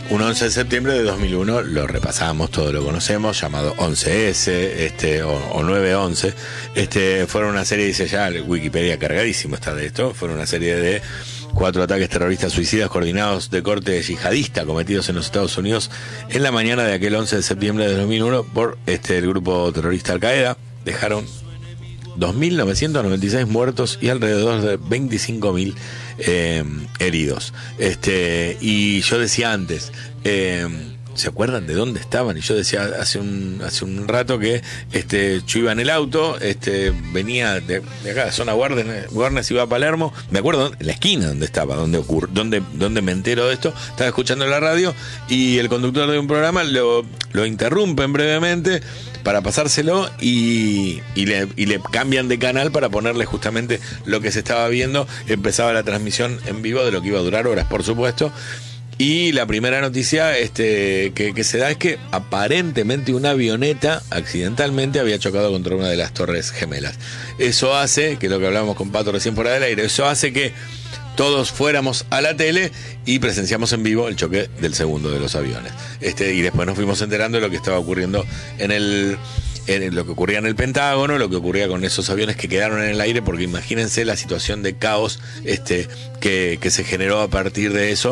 Un 11 de septiembre de 2001, lo repasamos, todos lo conocemos, llamado 11S o 9/11. Fueron una serie, dice ya, Wikipedia cargadísimo está de esto, fueron una serie de 4 ataques terroristas suicidas coordinados de corte yihadista cometidos en los Estados Unidos en la mañana de aquel 11 de septiembre de 2001 por el grupo terrorista Al-Qaeda. Dejaron 2.996 muertos y alrededor de 25.000 heridos. Y yo decía antes, ¿se acuerdan de dónde estaban? Y yo decía hace un rato que yo iba en el auto, venía de acá, de zona Warnes, iba a Palermo, me acuerdo en la esquina donde estaba, donde me entero de esto, estaba escuchando la radio y el conductor de un programa lo interrumpen brevemente para pasárselo y le cambian de canal para ponerle justamente lo que se estaba viendo. Empezaba la transmisión en vivo de lo que iba a durar horas, por supuesto. Y la primera noticia que se da es que aparentemente una avioneta accidentalmente había chocado contra una de las Torres Gemelas. Eso hace, que es lo que hablábamos con Pato recién fuera del aire, eso hace que todos fuéramos a la tele y presenciamos en vivo el choque del segundo de los aviones. Y después nos fuimos enterando de lo que estaba ocurriendo en lo que ocurría en el Pentágono, lo que ocurría con esos aviones que quedaron en el aire, porque imagínense la situación de caos que se generó a partir de eso.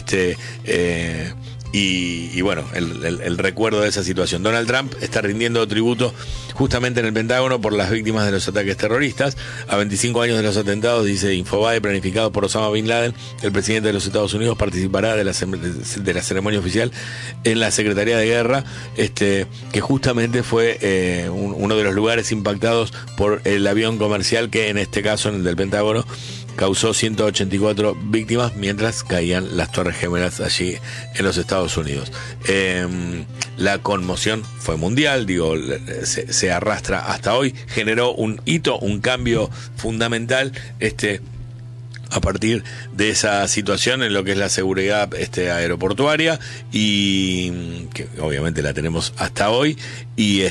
Y bueno, el recuerdo de esa situación. Donald Trump está rindiendo tributo justamente en el Pentágono por las víctimas de los ataques terroristas. A 25 años de los atentados, dice Infobae, planificado por Osama Bin Laden, el presidente de los Estados Unidos participará de la ceremonia oficial en la Secretaría de Guerra, que justamente fue uno de los lugares impactados por el avión comercial que en este caso, en el del Pentágono, causó 184 víctimas mientras caían las Torres Gemelas allí en los Estados Unidos. La conmoción fue mundial, se arrastra hasta hoy, generó un hito, un cambio fundamental a partir de esa situación en lo que es la seguridad aeroportuaria, y que obviamente la tenemos hasta hoy, y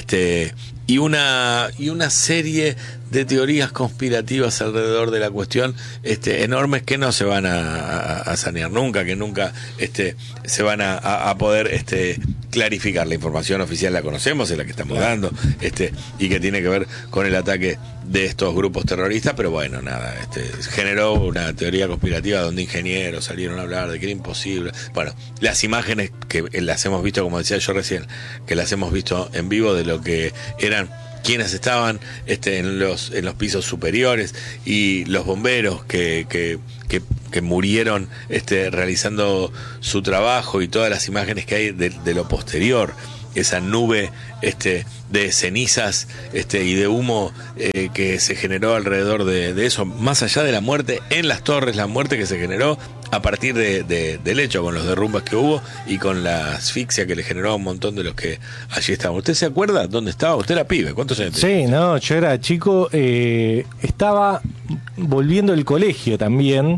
una serie de teorías conspirativas alrededor de la cuestión enormes que no se van a sanear nunca, que nunca se van a poder clarificar. La información oficial la conocemos, es la que estamos dando, y que tiene que ver con el ataque de estos grupos terroristas, pero bueno, nada, generó una teoría conspirativa donde ingenieros salieron a hablar de que era imposible. Bueno, las imágenes que las hemos visto, como decía yo recién, que las hemos visto en vivo de lo que eran quienes estaban en los pisos superiores, y los bomberos que murieron realizando su trabajo, y todas las imágenes que hay de lo posterior, esa nube de cenizas y de humo que se generó alrededor de eso, más allá de la muerte en las torres, la muerte que se generó a partir del hecho, con los derrumbes que hubo y con la asfixia que le generó a un montón de los que allí estaban. ¿Usted se acuerda dónde estaba? ¿Usted era pibe? ¿Cuántos años tenía? Sí, no, yo era chico, estaba volviendo del colegio también,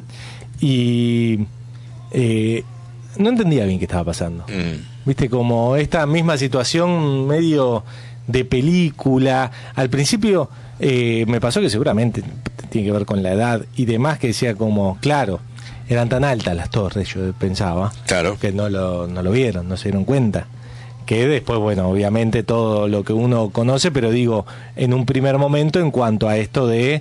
y no entendía bien qué estaba pasando. Viste, como esta misma situación medio de película. Al principio me pasó que seguramente tiene que ver con la edad y demás, que decía como, claro, eran tan altas las torres, yo pensaba, claro, que no lo vieron, no se dieron cuenta. Que después, bueno, obviamente todo lo que uno conoce, pero digo, en un primer momento, en cuanto a esto de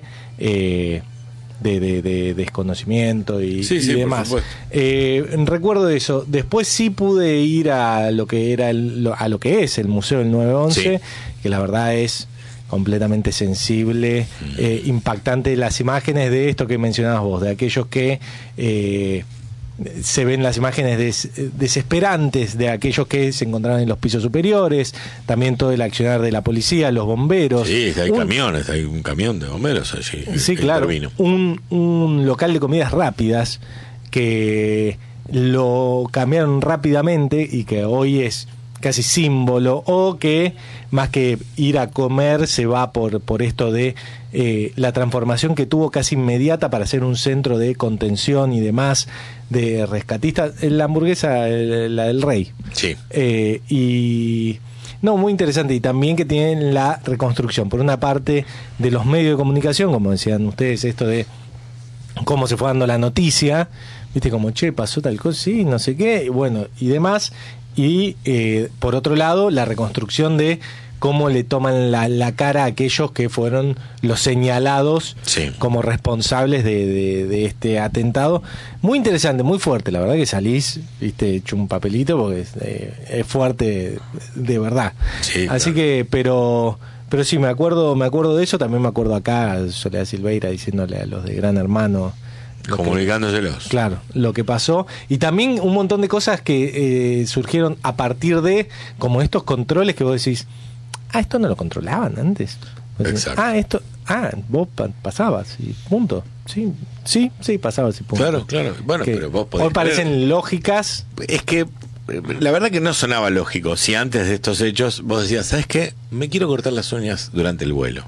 desconocimiento y demás. Recuerdo eso. Después sí pude ir a lo que era a lo que es el Museo del 9/11, que la verdad es completamente sensible, impactante las imágenes de esto que mencionabas vos, de aquellos que se ven las imágenes desesperantes de aquellos que se encontraban en los pisos superiores, también todo el accionar de la policía, los bomberos. Sí, hay camiones, hay un camión de bomberos allí. Sí, claro, un local de comidas rápidas que lo cambiaron rápidamente y que hoy es casi símbolo, o que más que ir a comer se va por esto de la transformación que tuvo casi inmediata para ser un centro de contención y demás, de rescatistas. La hamburguesa, la del Rey. Sí. Y no, muy interesante. Y también que tienen la reconstrucción, por una parte, de los medios de comunicación, como decían ustedes, esto de cómo se fue dando la noticia, viste, como, che, pasó tal cosa, sí, no sé qué, y bueno, y demás. Y por otro lado, la reconstrucción de cómo le toman la cara a aquellos que fueron los señalados como responsables de este atentado. Muy interesante, muy fuerte, la verdad que salís, viste, hecho un papelito porque es fuerte de verdad. Sí, así claro. Que, pero sí, me acuerdo de eso. También me acuerdo acá, Soledad Silveira diciéndole a los de Gran Hermano, comunicándoselos. Claro, lo que pasó. Y también un montón de cosas que surgieron a partir de, como estos controles que vos decís, esto no lo controlaban antes. Exacto. Vos pasabas y punto. Sí, pasabas y punto. Claro. Bueno, pero vos podés. Hoy parecen lógicas. Es que la verdad que no sonaba lógico. Si antes de estos hechos vos decías, ¿sabes qué? Me quiero cortar las uñas durante el vuelo.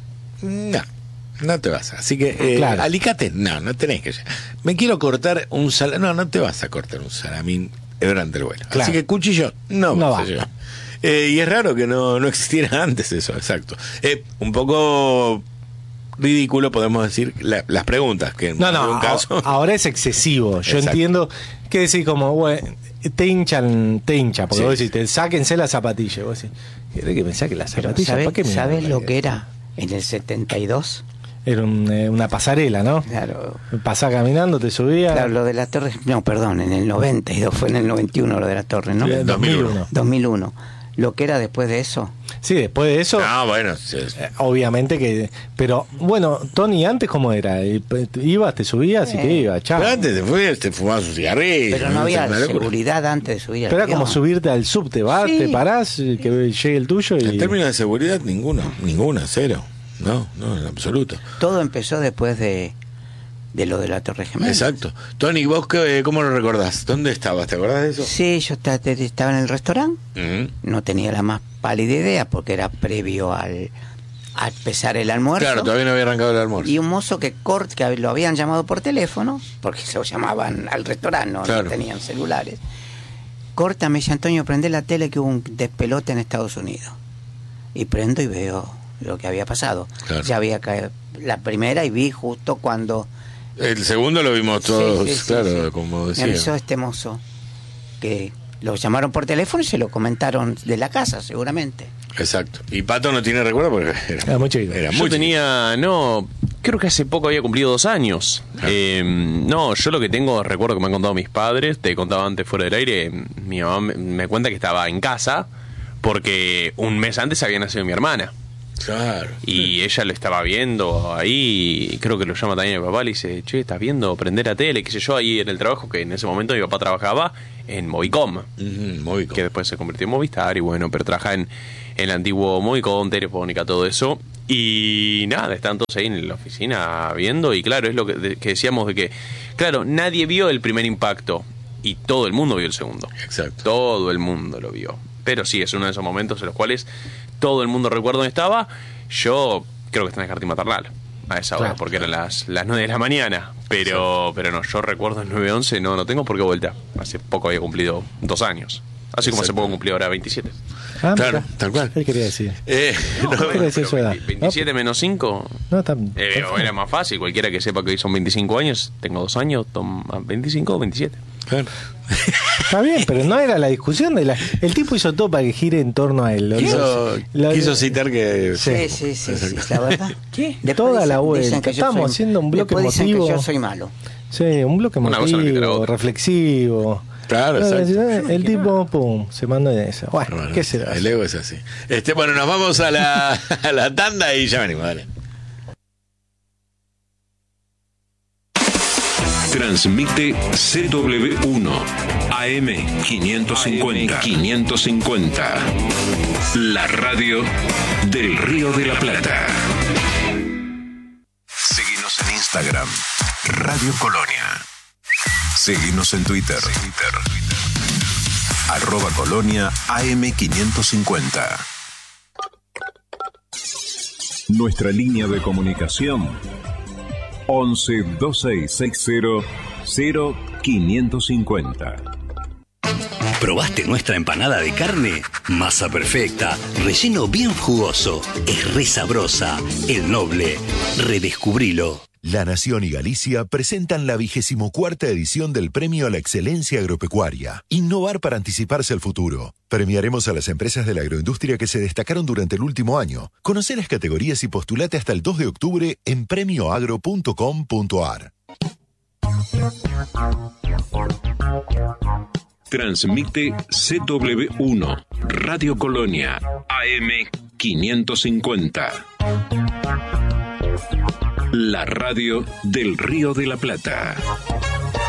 No te vas. Así que, claro. Alicate, no tenés que. Me quiero cortar un salamín. No te vas a cortar un salamín durante el vuelo. Claro. Así que cuchillo, no vas a llevar. Y es raro que no existiera antes eso, exacto. Un poco ridículo, podemos decir, las preguntas. Que en algún caso... Ahora es excesivo. Yo entiendo que decir como, bueno, te hincha, porque vos decís, sáquense las zapatillas. Vos decís, ¿querés que me saquen las zapatillas? ¿Sabés lo que era en el 72? Era una pasarela, ¿no? Claro. Pasás caminando, te subías. Claro, lo de la torre, no, perdón, en el 92, fue en el 91 lo de la torre, ¿no? 2001. Lo que era después de eso. Sí, después de eso. Bueno. Obviamente que. Pero bueno, Tony, antes ¿cómo era? Ibas, te subías y te ibas, chao. Pero antes te fumabas un cigarrillo. Pero no había seguridad antes de subir al avión. Pero era como subirte al sub, te vas, te parás, que llegue el tuyo y. En términos de seguridad, ninguna, cero. No, en absoluto. Todo empezó después de lo de la Torre Gemela. Exacto. Tony, ¿vos cómo lo recordás? ¿Dónde estabas? ¿Te acordás de eso? Sí, yo estaba en el restaurante. No tenía la más pálida idea porque era previo a empezar el almuerzo. Claro, todavía no había arrancado el almuerzo. Y un mozo que lo habían llamado por teléfono, porque se lo llamaban al restaurante, no tenían celulares. Corta, me dice, Antonio, prende la tele que hubo un despelote en Estados Unidos. Y prendo y veo lo que había pasado. Claro. Ya había caído la primera y vi justo cuando... El segundo lo vimos todos, claro, como decía. Me avisó este mozo que lo llamaron por teléfono y se lo comentaron de la casa, seguramente. Exacto. Y Pato no tiene recuerdo porque era muy chiquito. Yo tenía, creo que hace poco había cumplido 2 años. Yo lo que tengo, recuerdo que me han contado mis padres, te contaba antes fuera del aire, mi mamá me cuenta que estaba en casa porque un mes antes había nacido mi hermana. Claro. Y ella lo estaba viendo ahí, creo que lo llama también mi papá, le dice, che, ¿estás viendo prender la tele? Qué sé yo, ahí en el trabajo, que en ese momento mi papá trabajaba en Movicom, que después se convirtió en Movistar, y bueno, pero trabaja en el antiguo Movicom, Telefónica, todo eso. Y nada, están todos ahí en la oficina viendo, y claro, es lo que decíamos de que, claro, nadie vio el primer impacto, y todo el mundo vio el segundo. Exacto. Todo el mundo lo vio. Pero sí, es uno de esos momentos en los cuales todo el mundo recuerda dónde estaba. Yo creo que está en el jardín maternal a esa hora, porque eran las 9 de la mañana. Pero no, yo recuerdo el 9-11, no tengo por qué vuelta. Hace poco había cumplido 2 años. Así como hace poco cumplí ahora 27. Claro, tal cual. ¿Qué quería decir? ¿Qué decir su edad? 27 menos 5. Era más fácil. Cualquiera que sepa que hoy son 25 años, tengo 2 años, 25 o 27. Claro. Está bien, pero no era la discusión de el tipo hizo todo para que gire en torno a él. Quiso citar que... Sí, la verdad. ¿Qué? Toda la vuelta. Estamos haciendo un bloque emotivo. Que yo soy malo. Sí, un bloque emotivo, reflexivo. Claro, exacto. El tipo, pum, se mandó en esa. Bueno, ¿qué será? El ego es así. Bueno, nos vamos a la tanda y ya venimos, dale. Transmite CW1 AM 550. La radio del Río de la Plata. Seguinos en Instagram, Radio Colonia. Seguinos en Twitter. @Colonia AM 550. Nuestra línea de comunicación 11 2660 0550. ¿Probaste nuestra empanada de carne? Masa perfecta, relleno bien jugoso, es re sabrosa. El Noble, redescubrilo. La Nación y Galicia presentan la 24ª edición del Premio a la Excelencia Agropecuaria. Innovar para anticiparse al futuro. Premiaremos a las empresas de la agroindustria que se destacaron durante el último año. Conoce las categorías y postulate hasta el 2 de octubre en premioagro.com.ar. Transmite CW1, Radio Colonia, AM 550. La radio del Río de la Plata.